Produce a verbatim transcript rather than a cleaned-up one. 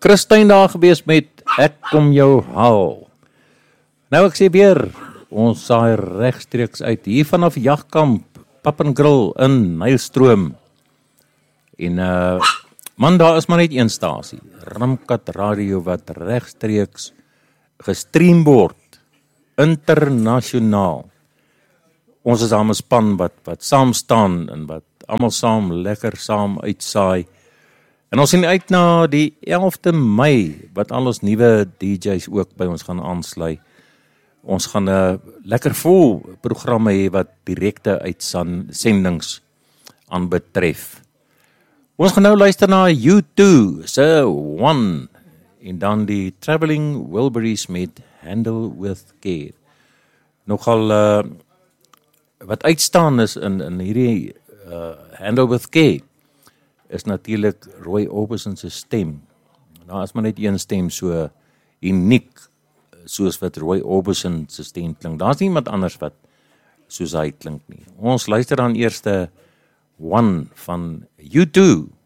Christine daar gewees met Ek kom jou haal. Nou ek sê weer, ons saai regstreeks uit hier vanaf Jagkamp, Pap en Grill in Nylstroom. En uh, man, daar is maar net een stasie, Ramkat Radio, wat regstreeks gestream word, internasionaal. Ons is daar 'n span wat, wat saam staan en wat almal saam lekker saam uitsaai. En ons sien uit na die elfde Mei, wat al ons nuwe D J's ook by ons gaan aansluit. Ons gaan 'n uh, lekker vol programme hê wat direkte uitsendings aanbetref. Ons gaan nou luister na U two, se One, en dan die Traveling Wilburys met Handle with Care. Nogal uh, wat uitstaan is in, in hierdie uh, Handle with Care, is natuurlik Roy Orbison se stem. Daar is maar net een stem so uniek, soos wat Roy Orbison se stem klink. Daar's nie iemand anders wat soos hy klink nie. Ons luister dan eerste One van U two.